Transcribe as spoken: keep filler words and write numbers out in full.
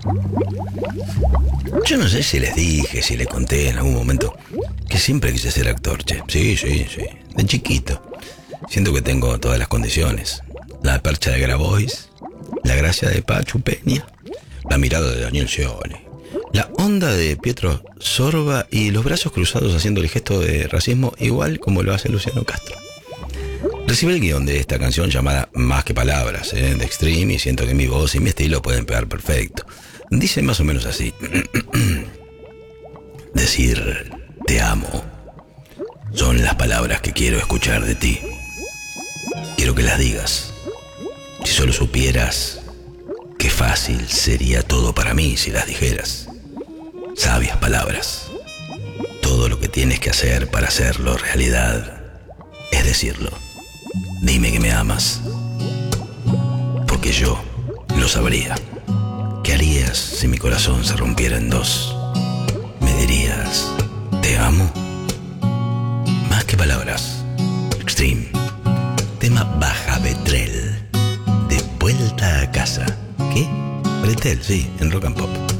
Yo no sé si les dije, si les conté en algún momento que siempre quise ser actor, che. Sí, sí, sí. De chiquito. Siento que tengo todas las condiciones. La percha de Grabois, la gracia de Pachu Peña, la mirada de Daniel Scioli, la onda de Pietro Sorba y los brazos cruzados haciendo el gesto de racismo igual como lo hace Luciano Castro. Recibí el guión de esta canción llamada Más que Palabras, ¿eh? de Extreme, y siento que mi voz y mi estilo pueden pegar perfecto. Dice más o menos así. Decir te amo son las palabras que quiero escuchar de ti. Quiero que las digas. Si solo supieras qué fácil sería todo para mí si las dijeras. Sabias palabras. Todo lo que tienes que hacer para hacerlo realidad es decirlo. Dime que me amas, porque yo lo sabría. ¿Qué harías si mi corazón se rompiera en dos? ¿Me dirías, te amo? Más que palabras. Extreme. Tema Baja Betrel. De vuelta a casa. ¿Qué? Bretel, sí, en Rock and Pop.